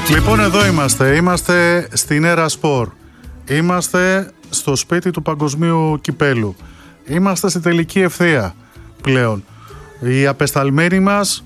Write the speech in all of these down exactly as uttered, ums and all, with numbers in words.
Λοιπόν, εδώ είμαστε. Είμαστε στην Έρα Σπορ. Είμαστε στο σπίτι του Παγκοσμίου Κυπέλου. Είμαστε στη τελική ευθεία πλέον. Οι απεσταλμένοι μας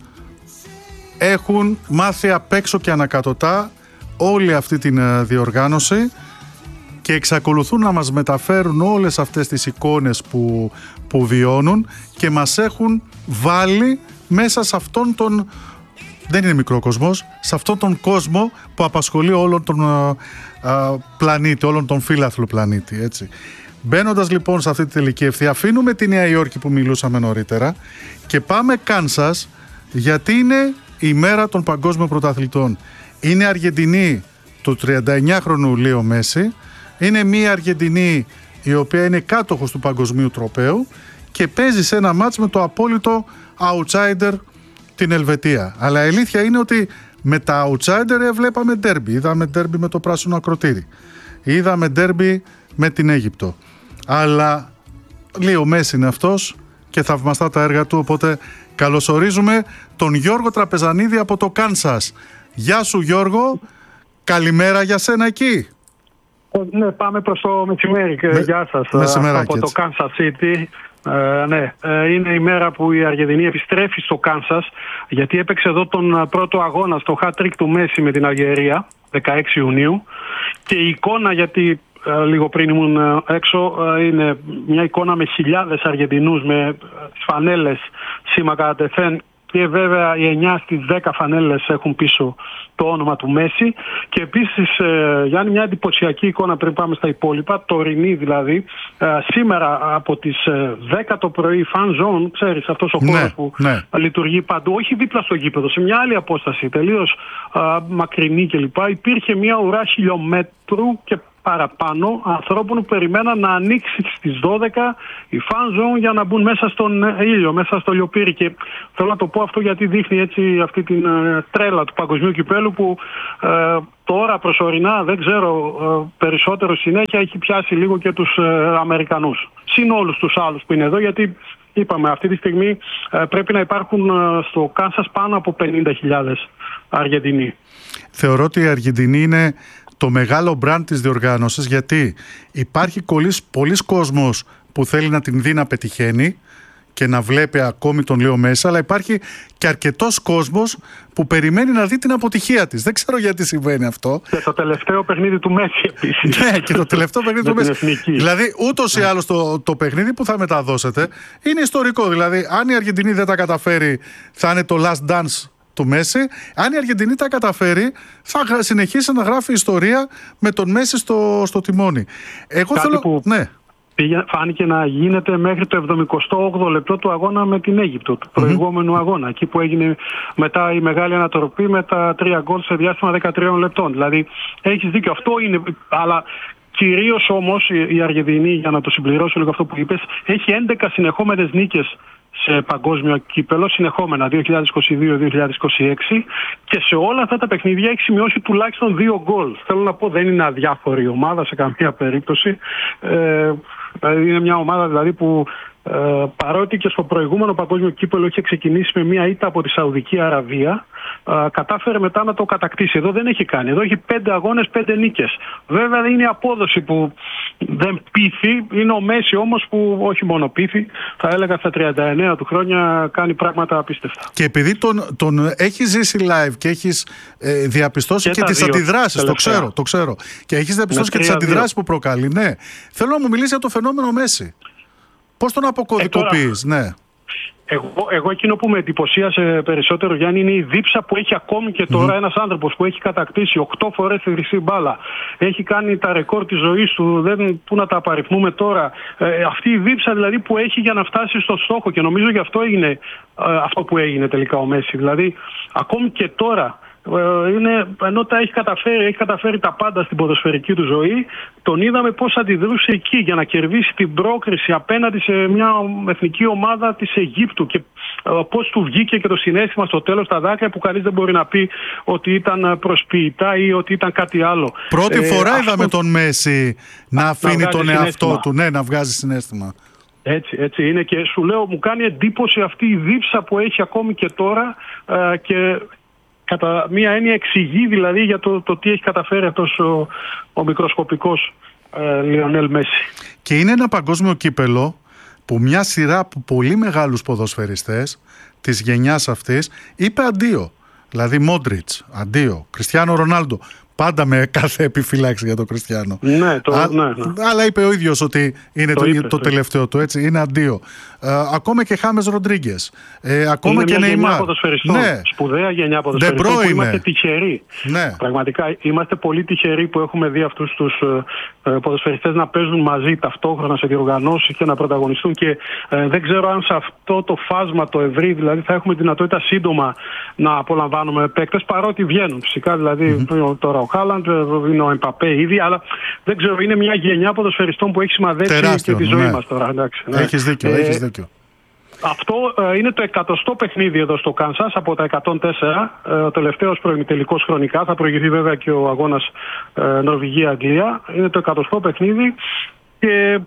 έχουν μάθει απ' έξω και ανακατοτά όλη αυτή την διοργάνωση και εξακολουθούν να μας μεταφέρουν όλες αυτές τις εικόνες που, που βιώνουν και μας έχουν βάλει μέσα σε αυτόν τον, δεν είναι μικρό κόσμος, σε αυτόν τον κόσμο που απασχολεί όλον τον α, α, πλανήτη, όλον τον φύλαθλο πλανήτη, έτσι. Μπαίνοντας λοιπόν σε αυτή τη τελική ευθεία, αφήνουμε τη Νέα Υόρκη που μιλούσαμε νωρίτερα και πάμε Κάνσας, γιατί είναι η μέρα των παγκόσμιων πρωταθλητών. Είναι Αργεντινή του τριανταεννιάχρονου Λίο Μέση. Είναι μια Αργεντινή η οποία είναι κάτοχος του παγκοσμίου τροπαίου και παίζει σε ένα μάτς με το απόλυτο outsider την Ελβετία. Αλλά η αλήθεια είναι ότι με τα outsider βλέπαμε ντέρμπι. Είδαμε ντέρμπι με το πράσινο ακροτήρι. Είδαμε ντέρμπι με την Αίγυπτο. Αλλά Λίο Μέση είναι αυτός και θαυμαστά τα έργα του, οπότε καλωσορίζουμε τον Γιώργο Τραπεζανίδη από το Κάνσας. Γεια σου Γιώργο, καλημέρα για σένα εκεί. Ναι, πάμε προς το μεσημέρι και με, γεια σας από το Kansas City. Ε, ναι, ε, είναι η μέρα που η Αργεντινή επιστρέφει στο Κάνσας, γιατί έπαιξε εδώ τον πρώτο αγώνα στο hat-trick του Μέση με την Αλγερία δεκαέξι Ιουνίου και η εικόνα, γιατί ε, λίγο πριν ήμουν έξω, ε, είναι μια εικόνα με χιλιάδες Αργεντινούς με τις φανέλες σήμα κατά τεθέν και βέβαια οι εννιά στις δέκα φανέλες έχουν πίσω το όνομα του Μέση. Και επίσης, ε, Γιάννη, μια εντυπωσιακή εικόνα πριν πάμε στα υπόλοιπα, τωρινή δηλαδή, ε, σήμερα από τις ε, δέκα το πρωί, fan zone, ξέρεις, αυτός ο χώρος ναι, που ναι. λειτουργεί παντού, όχι δίπλα στο γήπεδο, σε μια άλλη απόσταση, τελείως ε, μακρινή κλπ. Υπήρχε μια ουρά χιλιόμετρου και παραπάνω ανθρώπων που περιμέναν να ανοίξει στις δώδεκα η fan zone για να μπουν μέσα στον ήλιο, μέσα στο λιοπύρι. Και θέλω να το πω αυτό γιατί δείχνει έτσι αυτή την uh, τρέλα του παγκοσμίου κυπέλου που uh, τώρα προσωρινά, δεν ξέρω, uh, περισσότερο συνέχεια έχει πιάσει λίγο και τους uh, Αμερικανούς. Συν όλους τους άλλους που είναι εδώ, γιατί είπαμε αυτή τη στιγμή uh, πρέπει να υπάρχουν uh, στο Κάνσας πάνω από πενήντα χιλιάδες Αργεντινοί. Θεωρώ ότι η Αργεντινή είναι το μεγάλο μπραντ της διοργάνωσης, γιατί υπάρχει πολλής κόσμος που θέλει να την δει να πετυχαίνει και να βλέπει ακόμη τον Λίο Μέση, αλλά υπάρχει και αρκετός κόσμος που περιμένει να δει την αποτυχία της. Δεν ξέρω γιατί συμβαίνει αυτό. Και το τελευταίο παιχνίδι του Μέση επίσης. Ναι, και το τελευταίο παιχνίδι του Μέση. Εθνική. Δηλαδή, ούτως ή άλλως το, το παιχνίδι που θα μεταδώσετε είναι ιστορικό. Δηλαδή, αν η Αργεντινή δεν τα καταφέρει, θα είναι το last dance του Μέση. Αν η Αργεντινή τα καταφέρει, θα συνεχίσει να γράφει ιστορία με τον Μέση στο, στο τιμόνι. Εγώ Κάτι θέλω... που ναι. πήγε, φάνηκε να γίνεται μέχρι το εβδομηκοστό όγδοο λεπτό του αγώνα με την Αίγυπτο, του προηγούμενου mm-hmm. αγώνα. Εκεί που έγινε μετά η μεγάλη ανατροπή με τα τρία γκολ σε διάστημα δεκατρία λεπτών. Δηλαδή, έχεις δίκιο, αυτό είναι... Αλλά κυρίως όμως η Αργεντινή, για να το συμπληρώσω λίγο αυτό που είπες, έχει έντεκα συνεχόμενες νίκες σε παγκόσμιο κύπελο, συνεχόμενα δύο χιλιάδες είκοσι δύο δύο χιλιάδες είκοσι έξι, και σε όλα αυτά τα παιχνίδια έχει σημειώσει τουλάχιστον δύο γκολ. Θέλω να πω, δεν είναι αδιάφορη ομάδα σε καμία περίπτωση. Ε, είναι μια ομάδα δηλαδή που ε, παρότι και στο προηγούμενο παγκόσμιο κύπελο είχε ξεκινήσει με μια ήττα από τη Σαουδική Αραβία, ε, κατάφερε μετά να το κατακτήσει. Εδώ δεν έχει κάνει. Εδώ έχει πέντε αγώνες, πέντε νίκες. Βέβαια είναι η απόδοση που δεν πείθει. Είναι ο Μέση όμως που όχι μόνο πείθει, θα έλεγα στα τριάντα εννέα του χρόνια κάνει πράγματα απίστευτα. Και επειδή τον, τον έχει ζήσει live και έχεις ε, διαπιστώσει και, και τις αντιδράσεις, το ξέρω, το ξέρω. Και έχεις διαπιστώσει και τις αντιδράσεις που προκαλεί. Ναι. Θέλω να μου μιλήσει για το φαινόμενο Μέση. Πώς τον αποκωδικοποιείς, ε, τώρα... ναι. Εγώ, εγώ εκείνο που με εντυπωσίασε περισσότερο, Γιάννη, είναι η δίψα που έχει ακόμη και τώρα mm-hmm. ένας άνθρωπος που έχει κατακτήσει οκτώ φορές τη χρυσή μπάλα. Έχει κάνει τα ρεκόρ της ζωής του, δεν, πού να τα απαριθμούμε τώρα. Ε, αυτή η δίψα δηλαδή που έχει για να φτάσει στο στόχο, και νομίζω γι' αυτό έγινε ε, αυτό που έγινε τελικά ο Μέση. Δηλαδή ακόμη και τώρα, είναι, ενώ τα έχει καταφέρει, έχει καταφέρει τα πάντα στην ποδοσφαιρική του ζωή, τον είδαμε πώς αντιδρούσε εκεί για να κερδίσει την πρόκριση απέναντι σε μια εθνική ομάδα της Αιγύπτου, και πώς του βγήκε και το συναίσθημα στο τέλος στα δάκρυα που κανείς δεν μπορεί να πει ότι ήταν προσποιητά ή ότι ήταν κάτι άλλο. Πρώτη ε, φορά αυτό... είδαμε τον Μέση να αφήνει να τον εαυτό του, ναι, να βγάζει συναίσθημα. Έτσι, έτσι είναι, και σου λέω, μου κάνει εντύπωση αυτή η δίψα που έχει ακόμη και τώρα, ε, και κατά μία έννοια εξηγεί δηλαδή για το, το τι έχει καταφέρει αυτός ο, ο μικροσκοπικός ε, Λιονέλ Μέση. Και είναι ένα παγκόσμιο κύπελο που μια σειρά από πολύ μεγάλους ποδοσφαιριστές της γενιάς αυτής είπε αντίο. Δηλαδή Μόντριτς, αντίο, Κριστιάνο Ρονάλντο. Πάντα με κάθε επιφυλάξη για τον Κριστιάνο. Ναι, το, Α, ναι, ναι. Αλλά είπε ο ίδιος ότι είναι το, το, είπες, το τελευταίο του, έτσι, είναι αντίο. Ε, ακόμα και Χάμες Ροντρίγκες. Ε, ακόμα είναι και μια Νεϊμάρ. γενιά ποδοσφαιριστών. Ναι. Σπουδαία γενιά ποδοσφαιριστών που είμαστε τυχεροί. Ναι. Πραγματικά είμαστε πολύ τυχεροί που έχουμε δει αυτούς τους ε, ποδοσφαιριστές να παίζουν μαζί ταυτόχρονα σε διοργανώσεις και να πρωταγωνιστούν. Και ε, δεν ξέρω αν σε αυτό το φάσμα το ευρύ δηλαδή θα έχουμε δυνατότητα σύντομα να απολαμβάνουμε παίκτες, παρότι βγαίνουν φυσικά. Δηλαδή mm-hmm. τώρα ο Χάλαντ, είναι ο Εμπαπέ ήδη, αλλά δεν ξέρω, είναι μια γενιά ποδοσφαιριστών που έχει σημαδέψει τεράστιο, και τη ζωή ναι. μας τώρα. Εντάξει, ναι. Έχεις δίκιο, ε, έχεις δίκιο. Αυτό ε, είναι το εκατοστό παιχνίδι εδώ στο Κάνσας από τα εκατόν τέσσερα. Ε, ο τελευταίος προημιτελικός χρονικά. Θα προηγηθεί βέβαια και ο αγώνας ε, Νορβηγία-Αγγλία. Είναι το εκατοστό παιχνίδι και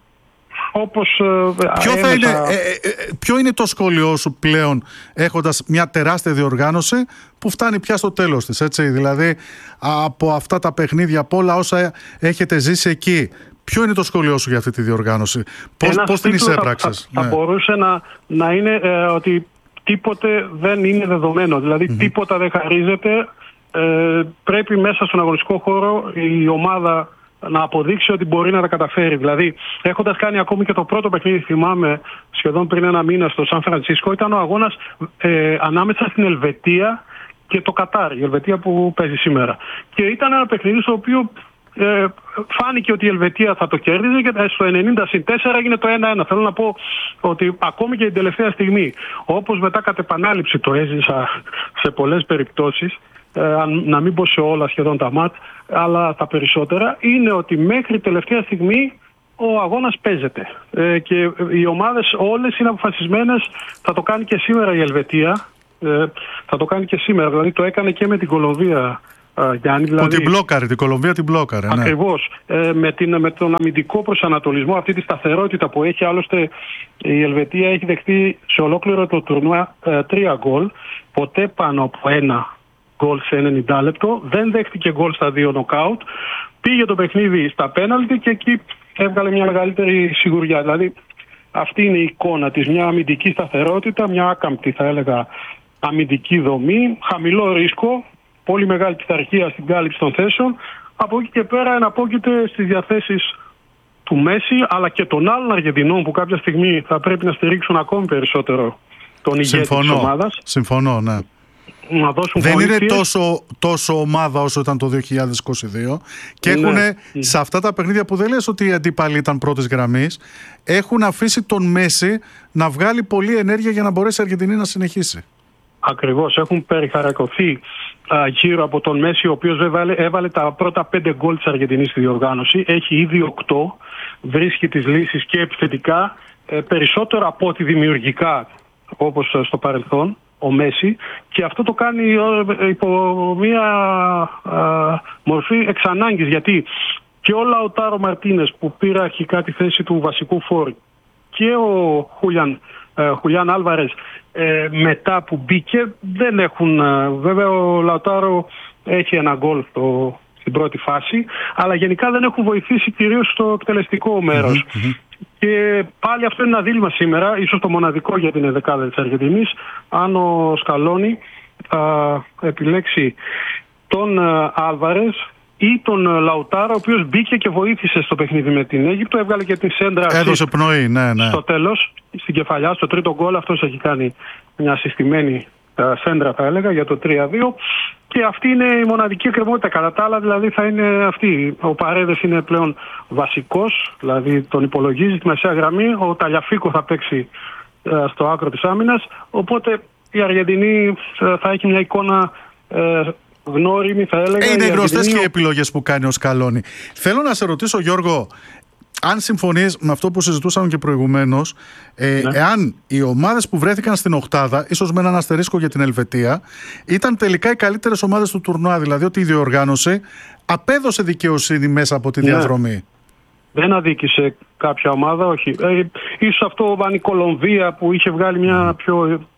όπως ε, ποιο, έμεσα... θα είναι, ε, ε, ε, ποιο είναι το σχόλιο σου πλέον έχοντας μια τεράστια διοργάνωση που φτάνει πια στο τέλος της, έτσι? Δηλαδή από αυτά τα παιχνίδια, από όλα όσα έχετε ζήσει εκεί, ποιο είναι το σχόλιο σου για αυτή τη διοργάνωση? Πώς, πώς την εισέπραξες? Θα, θα, θα μπορούσε να, να είναι ε, ότι τίποτε δεν είναι δεδομένο. Δηλαδή mm-hmm. τίποτα δεν χαρίζεται. Ε, πρέπει μέσα στον αγωνιστικό χώρο η ομάδα να αποδείξει ότι μπορεί να τα καταφέρει. Δηλαδή, έχοντας κάνει ακόμη και το πρώτο παιχνίδι, θυμάμαι, σχεδόν πριν ένα μήνα στο Σαν Φρανσίσκο, ήταν ο αγώνας ε, ανάμεσα στην Ελβετία και το Κατάρ, η Ελβετία που παίζει σήμερα. Και ήταν ένα παιχνίδι στο οποίο ε, φάνηκε ότι η Ελβετία θα το κέρδιζε και στο ενενήντα συν τέσσερα έγινε το ένα ένα. Θέλω να πω ότι ακόμη και την τελευταία στιγμή, όπως μετά κατ' επανάληψη το έζησα σε πολλές περιπτώσεις, ε, να μην πω σε όλα σχεδόν τα μάτς, αλλά τα περισσότερα, είναι ότι μέχρι τελευταία στιγμή ο αγώνας παίζεται. Ε, και οι ομάδες όλες είναι αποφασισμένες, θα το κάνει και σήμερα η Ελβετία, ε, θα το κάνει και σήμερα, δηλαδή το έκανε και με την Κολομβία. Uh, Γιάννη, δηλαδή, που την μπλόκαρε, την Κολομβία την μπλόκαρε. Ακριβώς. Ναι. Ε, με, την, με τον αμυντικό προσανατολισμό, αυτή τη σταθερότητα που έχει, άλλωστε η Ελβετία έχει δεχτεί σε ολόκληρο το τουρνουά ε, τρία γκολ, ποτέ πάνω από ένα γκολ σε ενενήντα λεπτό, δεν δέχτηκε γκολ στα δύο νοκάουτ, πήγε το παιχνίδι στα πέναλτι και εκεί έβγαλε μια μεγαλύτερη σιγουριά. Δηλαδή αυτή είναι η εικόνα της, μια αμυντική σταθερότητα, μια άκαμπτη θα έλεγα αμυντική δομή, χαμηλό ρίσκο, πολύ μεγάλη πειθαρχία στην κάλυψη των θέσεων. Από εκεί και πέρα εναπόκειται στις διαθέσεις του Μέση αλλά και των άλλων Αργεντινών που κάποια στιγμή θα πρέπει να στηρίξουν ακόμη περισσότερο τον ηγέτη της ομάδας. Συμφωνώ, ναι. Να δώσουν Δεν βοήθειες. είναι τόσο, τόσο ομάδα όσο ήταν το δύο χιλιάδες είκοσι δύο και έχουν ναι. σε αυτά τα παιχνίδια που δεν λες ότι οι αντίπαλοι ήταν πρώτης γραμμής, έχουν αφήσει τον Μέση να βγάλει πολλή ενέργεια για να μπορέσει η Αργεντινή να συνεχίσει. Ακριβώς, έχουν περιχαρακωθεί α, γύρω από τον Μέση, ο οποίος έβαλε, έβαλε τα πρώτα πέντε γκολ της Αργεντινής στη διοργάνωση. Έχει ήδη οκτώ, βρίσκει τις λύσεις και επιθετικά, ε, περισσότερο από ό,τι δημιουργικά, όπως στο παρελθόν, ο Μέση. Και αυτό το κάνει ε, υπό μία α, μορφή εξ ανάγκης, γιατί και ο Λαουτάρο Μαρτίνες που πήρε αρχικά τη θέση του βασικού φόρ και ο Χούλιαν Ε, Χουλιάν Άλβαρες ε, μετά που μπήκε δεν έχουν, ε, βέβαια ο Λαουτάρο έχει ένα γκολ στο, στην πρώτη φάση, αλλά γενικά δεν έχουν βοηθήσει κυρίως στο εκτελεστικό μέρος. Mm-hmm. Και πάλι αυτό είναι ένα δίλημμα σήμερα, ίσως το μοναδικό για την δεκάδα της Αργεντινής, αν ο Σκαλόνι θα επιλέξει τον ε, Άλβαρες ή τον Λαουτάρο, ο οποίος μπήκε και βοήθησε στο παιχνίδι με την Αίγυπτο, έβγαλε και την σέντρα. Έδωσε πνοή, ναι, ναι. Στο τέλος, στην κεφαλιά, στο τρίτο γκολ, αυτός έχει κάνει μια συστημένη uh, σέντρα, θα έλεγα, για το τρία δύο. Και αυτή είναι η μοναδική εκκρεμότητα. Κατά τα άλλα, δηλαδή, θα είναι αυτή. Ο Παρέδες είναι πλέον βασικός, δηλαδή τον υπολογίζει τη μεσαία γραμμή. Ο Ταλιαφίκο θα παίξει uh, στο άκρο της άμυνας. Οπότε η Αργεντινή uh, θα έχει μια εικόνα uh, γνώριμη, θα έλεγα. Είναι γνωστές και οι επιλογές που κάνει ο Σκαλόνι. Θέλω να σε ρωτήσω, Γιώργο, αν συμφωνείς με αυτό που συζητούσαμε και προηγουμένως, ε, ναι. εάν οι ομάδες που βρέθηκαν στην οκτάδα, ίσως με έναν αστερίσκο για την Ελβετία, ήταν τελικά οι καλύτερες ομάδες του τουρνουά, δηλαδή ότι η διοργάνωση απέδωσε δικαιοσύνη μέσα από τη ναι. διαδρομή. Δεν αδίκησε κάποια ομάδα, όχι. Ε, ίσως αυτό αν η Κολομβία που είχε βγάλει μια πιο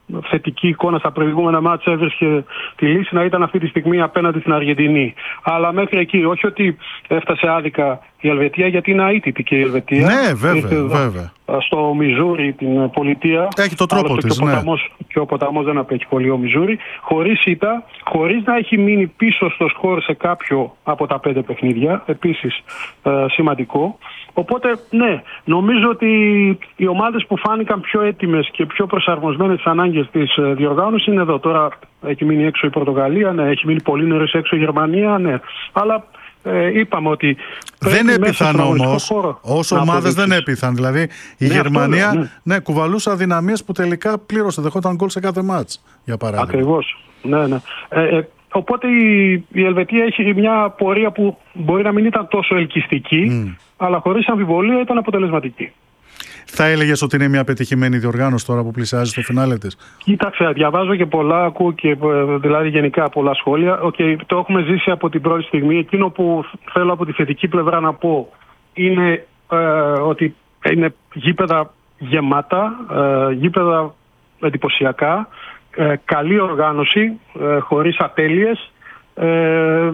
θετική εικόνα στα προηγούμενα μάτς, έβρισκε τη λύση να ήταν αυτή τη στιγμή απέναντι στην Αργεντινή. Αλλά μέχρι εκεί, όχι ότι έφτασε άδικα η Ελβετία, γιατί είναι αίτητη και η Ελβετία. Ναι, βέβαια, βέβαια. Στο Μιζούρι, την πολιτεία. Έχει το τρόπο της, και, ναι. και ο ποταμός δεν απέχει πολύ ο Μιζούρι. Χωρίς ήττα, χωρίς να έχει μείνει πίσω στο σκορ σε κάποιο από τα πέντε παιχνίδια. Επίσης ε, σημαντικό. Οπότε, ναι, νομίζω ότι οι ομάδες που φάνηκαν πιο έτοιμες και πιο προσαρμοσμένες στις ανάγκες της διοργάνωσης είναι εδώ. Τώρα έχει μείνει έξω η Πορτογαλία, ναι, έχει μείνει πολύ νωρίς έξω η Γερμανία, ναι. Αλλά ε, είπαμε ότι δεν έπιθαν όμως, όσο ομάδες δεν έπιθαν. Δηλαδή η ναι, Γερμανία αυτό, ναι. Ναι, κουβαλούσε αδυναμίες που τελικά πλήρωσε, δεχόταν γκολ σε κάθε μάτς, για παράδειγμα. Ακριβώς, ναι, ναι. Ε, ε, οπότε η, η Ελβετία έχει μια πορεία που μπορεί να μην ήταν τόσο ελκυστική, mm. αλλά χωρίς αμφιβολία ήταν αποτελεσματική. Θα έλεγες ότι είναι μια πετυχημένη διοργάνωση τώρα που πλησιάζει στο φινάλε της? Κοίταξε, διαβάζω και πολλά, ακούω και δηλαδή γενικά πολλά σχόλια. Okay, το έχουμε ζήσει από την πρώτη στιγμή. Εκείνο που θέλω από τη θετική πλευρά να πω είναι ε, ότι είναι γήπεδα γεμάτα, ε, γήπεδα εντυπωσιακά, ε, καλή οργάνωση, ε, χωρίς ατέλειες, ε,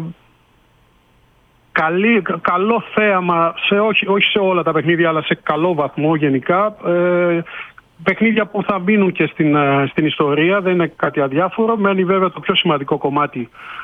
Καλή, καλό θέαμα, σε όχι, όχι σε όλα τα παιχνίδια, αλλά σε καλό βαθμό γενικά. Ε, παιχνίδια που θα μπαίνουν και στην, στην ιστορία, δεν είναι κάτι αδιάφορο. Μένει βέβαια το πιο σημαντικό κομμάτι,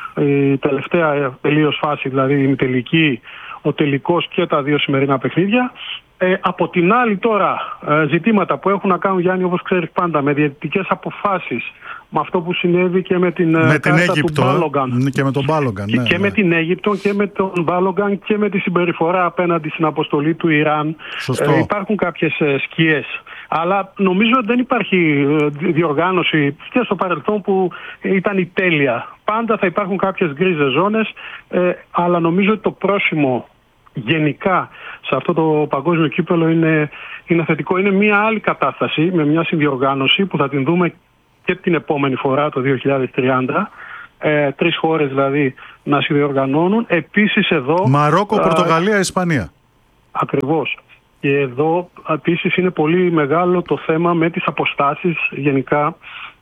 η τελευταία τελείως φάση, δηλαδή η τελική, ο τελικός και τα δύο σημερινά παιχνίδια. Ε, από την άλλη τώρα, ε, ζητήματα που έχουν να κάνουν, Γιάννη, όπως ξέρεις πάντα, με διαιτητικές αποφάσεις, με αυτό που συνέβη και με την, με την Αίγυπτο του Μπάλογκαν. Και με τον Μπάλογκαν. Και, ναι, και ναι. με την Αίγυπτο και με τον Μπάλογκαν και με τη συμπεριφορά απέναντι στην αποστολή του Ιράν. Ε, υπάρχουν κάποιες ε, σκιές. Αλλά νομίζω ότι δεν υπάρχει ε, διοργάνωση και στο παρελθόν που ήταν η τέλεια. Πάντα θα υπάρχουν κάποιες γκρίζες ζώνες, ε, αλλά νομίζω ότι το πρόσημο γενικά σε αυτό το παγκόσμιο κύπελλο είναι, είναι θετικό. Είναι μια άλλη κατάσταση με μια συνδιοργάνωση που θα την δούμε και την επόμενη φορά το δύο χιλιάδες τριάντα. Ε, τρεις χώρες δηλαδή να συνδιοργανώνουν. Επίσης εδώ... Μαρόκο, Πορτογαλία, Ισπανία. Ακριβώς. Και εδώ επίσης είναι πολύ μεγάλο το θέμα με τις αποστάσεις γενικά.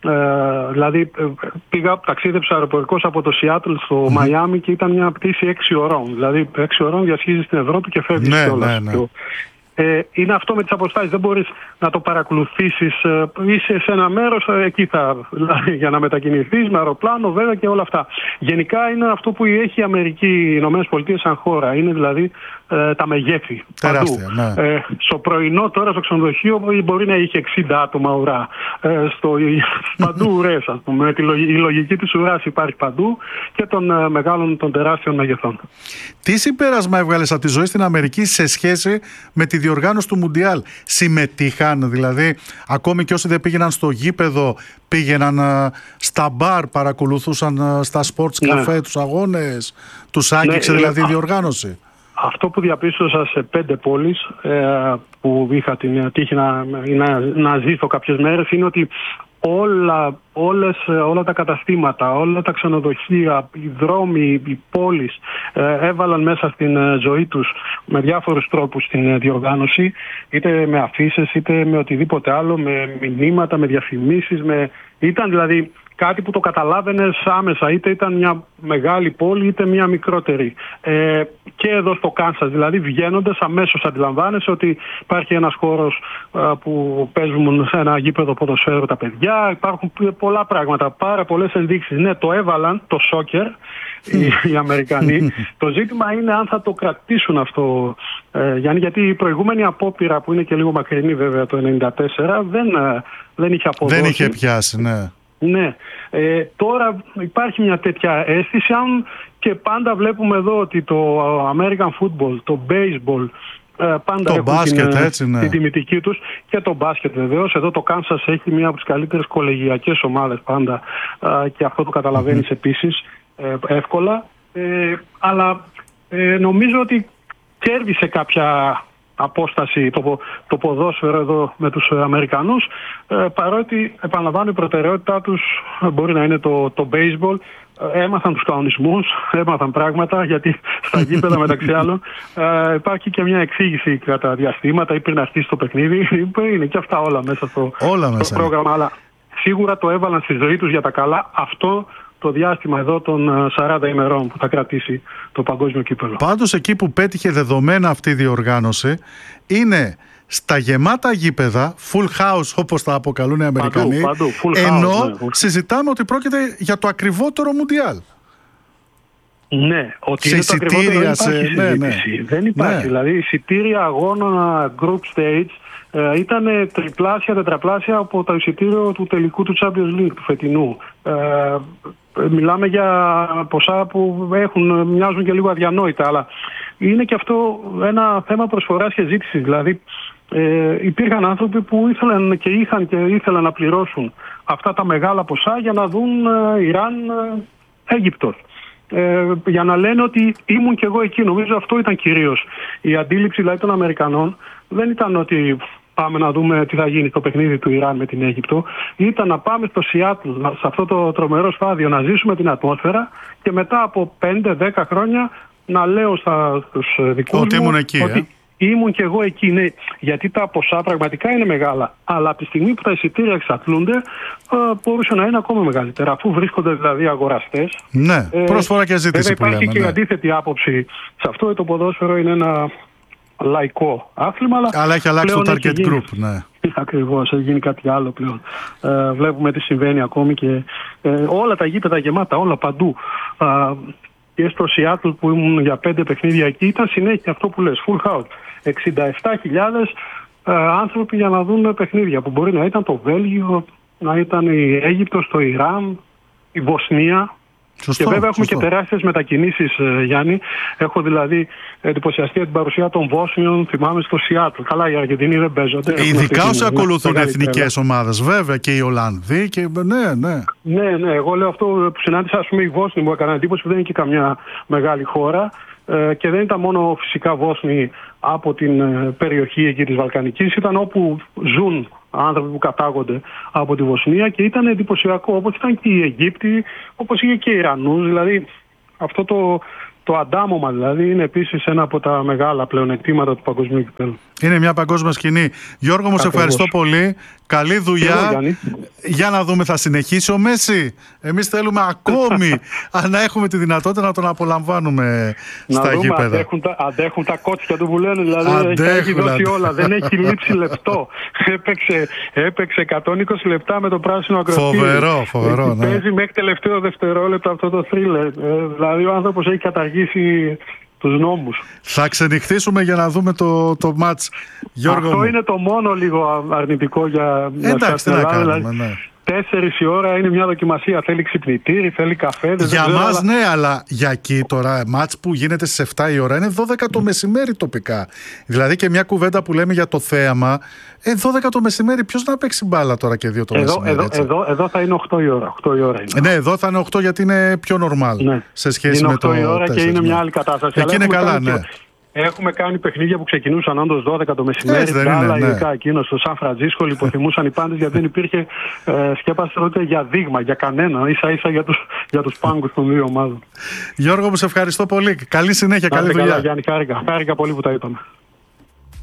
Ε, δηλαδή πήγα, ταξίδεψα αεροπορικός από το Σιάτλ στο mm-hmm. Μαϊάμι και ήταν μια πτήση έξι ωρών. Δηλαδή έξι ωρών διασχίζεις την Ευρώπη και φεύγεις ναι, κιόλας. Ναι, ναι. Ε, είναι αυτό με τις αποστάσεις. Δεν μπορείς να το παρακολουθήσεις. Ε, είσαι σε ένα μέρος, ε, εκεί θα, δηλαδή, για να μετακινηθείς με αεροπλάνο βέβαια και όλα αυτά. Γενικά είναι αυτό που έχει η Αμερική, οι Ηνωμένες Πολιτείες σαν χώρα. Είναι δηλαδή ε, τα μεγέθη. Τεράστια, ναι. Ε, στο πρωινό τώρα στο ξενοδοχείο μπορεί να είχε εξήντα άτομα ουρά. Ε, στο, παντού ουρές, ας πούμε. Η λογική της ουράς υπάρχει παντού και των ε, μεγάλων, των τεράστιων μεγεθών. Τι συμπέρασμα έβγαλες από τη ζωή στην Αμερική σε σχέση με τη διοργάνωση του Μουντιάλ? Συμμετείχαν δηλαδή, ακόμη και όσοι δεν πήγαιναν στο γήπεδο, πήγαιναν uh, στα μπαρ, παρακολουθούσαν uh, στα sports καφέ ναι. τους αγώνες, τους άγγιξε ναι, δηλαδή η διοργάνωση? Αυτό που διαπίστωσα σε πέντε πόλεις ε, που είχα την τύχη να, να, να ζήσω κάποιες μέρες είναι ότι όλα, όλες, όλα τα καταστήματα, όλα τα ξενοδοχεία, οι δρόμοι, οι πόλεις ε, έβαλαν μέσα στην ε, ζωή τους με διάφορους τρόπους την ε, διοργάνωση, είτε με αφίσες είτε με οτιδήποτε άλλο, με μηνύματα, με διαφημίσεις, με... ήταν δηλαδή κάτι που το καταλάβαινες άμεσα, είτε ήταν μια μεγάλη πόλη είτε μια μικρότερη. Ε, και εδώ στο Κάνσας, δηλαδή βγαίνοντας αμέσως αντιλαμβάνεσαι ότι υπάρχει ένας χώρος α, που παίζουν σε ένα γήπεδο ποδοσφαίρου τα παιδιά, υπάρχουν πολλά πράγματα, πάρα πολλές ενδείξεις. Ναι, το έβαλαν, το σόκερ, οι, οι Αμερικανοί. Το ζήτημα είναι αν θα το κρατήσουν αυτό, ε, Γιάννη, γιατί η προηγούμενη απόπειρα που είναι και λίγο μακρινή βέβαια το ενενήντα τέσσερα δεν, ε, δεν είχε αποδώσει. Δεν είχε πιάσει, ναι. Ναι, ε, τώρα υπάρχει μια τέτοια αίσθηση, αν και πάντα βλέπουμε εδώ ότι το American football, το baseball, ε, πάντα το έχουν μπάσκετ, την, έτσι, ναι. την τιμητική τους, και το μπάσκετ βεβαίως. Εδώ το Kansas έχει μια από τις καλύτερες κολεγιακές ομάδες πάντα ε, και αυτό το καταλαβαίνεις mm-hmm. επίσης ε, εύκολα, ε, αλλά ε, νομίζω ότι κέρδισε κάποια απόσταση το, το ποδόσφαιρο εδώ με τους Αμερικανούς, ε, παρότι επαναλαμβάνω η προτεραιότητά τους μπορεί να είναι το, το baseball. Ε, έμαθαν τους κανονισμούς, έμαθαν πράγματα, γιατί στα γήπεδα μεταξύ άλλων ε, υπάρχει και μια εξήγηση κατά διαστήματα ή πριν αρχίσει το παιχνίδι, είναι και αυτά όλα μέσα στο, όλα στο μέσα. πρόγραμμα, αλλά σίγουρα το έβαλαν στη ζωή τους για τα καλά αυτό το διάστημα εδώ των σαράντα ημερών που θα κρατήσει το παγκόσμιο κύπελλο. Πάντως εκεί που πέτυχε δεδομένα αυτή η διοργάνωση είναι στα γεμάτα γήπεδα, full house όπως τα αποκαλούν οι Αμερικανοί, παντού, παντού, full ενώ house, ναι. συζητάμε ότι πρόκειται για το ακριβότερο Μουντιάλ. Ναι, ότι σε είναι το ακριβότερο δεν υπάρχει σε... ναι, ναι. Δεν υπάρχει, ναι. Δηλαδή εισιτήρια αγώνων group stage ε, ήταν τριπλάσια, τετραπλάσια από το εισιτήριο του τελικού του Champions League του φετινού. Ε, μιλάμε για ποσά που έχουν, μοιάζουν και λίγο αδιανόητα, αλλά είναι και αυτό ένα θέμα προσφοράς και ζήτησης. Δηλαδή ε, υπήρχαν άνθρωποι που ήθελαν και είχαν και ήθελαν να πληρώσουν αυτά τα μεγάλα ποσά για να δουν ε, Ιράν, ε, Αίγυπτος. Ε, για να λένε ότι ήμουν και εγώ εκεί. Νομίζω αυτό ήταν κυρίως η αντίληψη δηλαδή των Αμερικανών. Δεν ήταν ότι πάμε να δούμε τι θα γίνει στο παιχνίδι του Ιράν με την Αίγυπτο. Ήταν να πάμε στο Σιάτλ, σε αυτό το τρομερό στάδιο, να ζήσουμε την ατμόσφαιρα και μετά από πέντε δέκα χρόνια να λέω στους δικούς ότι μου ήμουν εκεί, ότι ε? ήμουν και εγώ εκεί. Ναι, γιατί τα ποσά πραγματικά είναι μεγάλα. Αλλά από τη στιγμή που τα εισιτήρια εξατλούνται, μπορούσε να είναι ακόμα μεγαλύτερα. Αφού βρίσκονται δηλαδή αγοραστές. Ναι, πρόσφορα και ζήτηση που λέμε. Υπάρχει και ναι. η αντίθετη άποψη σε αυτό. Το ποδόσφαιρο είναι ένα λαϊκό άθλημα. Αλλά, αλλά έχει αλλάξει το target γίνει, group. Ναι. Ακριβώς, έχει γίνει κάτι άλλο πλέον. Ε, βλέπουμε τι συμβαίνει ακόμη και ε, όλα τα γήπεδα γεμάτα, όλα παντού. Ε, και στο Σιάτλ που ήμουν για πέντε παιχνίδια εκεί ήταν συνέχεια αυτό που λες, full house. εξήντα επτά χιλιάδες ε, άνθρωποι για να δουν παιχνίδια που μπορεί να ήταν το Βέλγιο, να ήταν η Αίγυπτος, το Ιράν, η Βοσνία. Σωστό, και βέβαια έχουμε σωστό. Και τεράστιες μετακινήσεις, ε, Γιάννη. Έχω δηλαδή εντυπωσιαστεί την παρουσία των Βόσνιων, θυμάμαι, στο Σιάτλ. Καλά, οι Αργεντινοί δεν παίζονται. Ειδικά όσοι ακολουθούν εθνικές ομάδες, βέβαια, και οι Ολλανδοί. Και... Ναι, ναι. ναι, ναι. Εγώ λέω αυτό που συνάντησα, ας πούμε, οι Βόσνοι μου έκαναν εντύπωση που δεν είναι και καμιά μεγάλη χώρα. Ε, και δεν ήταν μόνο φυσικά Βόσνοι από την ε, περιοχή εκεί της Βαλκανικής, ήταν όπου ζουν άνθρωποι που κατάγονται από τη Βοσνία και ήταν εντυπωσιακό, όπως ήταν και οι Αιγύπτιοι, όπως είχε και οι Ιρανούς. Δηλαδή αυτό το, το αντάμωμα δηλαδή είναι επίσης ένα από τα μεγάλα πλεονεκτήματα του παγκοσμίου κυπέλλου. Είναι μια παγκόσμια σκηνή. Γιώργο μου, σε ευχαριστώ πολύ. Καλή δουλειά. Εγώ, για να δούμε, θα συνεχίσει ο Μέση? Εμείς θέλουμε ακόμη να έχουμε τη δυνατότητα να τον απολαμβάνουμε να στα δούμε, γήπεδα. Αντέχουν τα, αντέχουν τα κότσια του που λένε, δηλαδή αντέχουν, έχει δώσει αντέχουν. Όλα. Δεν έχει λείψει λεπτό. έπαιξε, έπαιξε εκατόν είκοσι λεπτά με το πράσινο ακροτήρι. Φοβερό, φοβερό. Ναι. Παίζει μέχρι τελευταίο δευτερόλεπτο αυτό το θρίλερ. Ε, δηλαδή ο άνθρωπος έχει καταργήσει τους νόμους. Θα ξενυχτήσουμε για να δούμε το, το μάτς, Γιώργο. Αυτό μου. είναι το μόνο λίγο αρνητικό για Εντάξει, τι να κάνουμε, δηλαδή, ναι. Τέσσερις η ώρα είναι μια δοκιμασία. Θέλει ξυπνητήρι, θέλει καφέ. Για ξέρω, μας αλλά... ναι, αλλά για εκεί τώρα μάτς που γίνεται στις εφτά η ώρα είναι δώδεκα το μεσημέρι τοπικά. Δηλαδή και μια κουβέντα που λέμε για το θέαμα, ε, δώδεκα το μεσημέρι, ποιος να παίξει μπάλα τώρα και δύο το εδώ, μεσημέρι? Εδώ, εδώ, εδώ θα είναι οκτώ η ώρα. οκτώ η ώρα είναι. Ναι, εδώ θα είναι οκτώ γιατί είναι πιο normal, ναι, σε σχέση είναι με το οκτώ η ώρα τέσσερα, και είναι ναι. μια άλλη κατάσταση. Εκεί είναι καλά, ναι. Και... Έχουμε κάνει παιχνίδια που ξεκινούσαν όντως δώδεκα το μεσημέρι. Γκάλα, ναι. Ειδικά εκείνο στο Σαν Φραντζίσκο, λιποθυμούσαν οι πάντες γιατί δεν υπήρχε ε, σκέπαση ούτε για δείγμα, για κανένα. Ίσα ίσα για τους, για τους πάγκους των δύο ομάδων. Γιώργο μου, σε ευχαριστώ πολύ. Καλή συνέχεια, καλή δουλειά. Καλά, Γιάννη, χάρηκα. Χάρηκα πολύ που τα είπαμε.